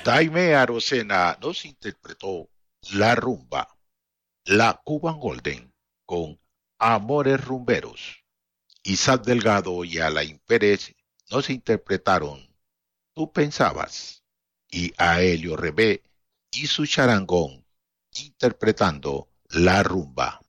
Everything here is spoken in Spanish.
Jaime Arocena nos interpretó La Rumba, la Cuban Golden, con Amores Rumberos. Isaac Delgado y Alain Pérez nos interpretaron Tú Pensabas, y Aelio Rebé y su charangón interpretando La Rumba.